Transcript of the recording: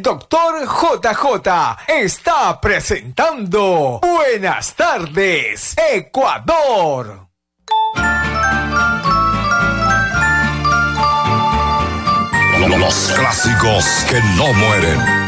El doctor JJ está presentando Buenas tardes, Ecuador. Los clásicos que no mueren.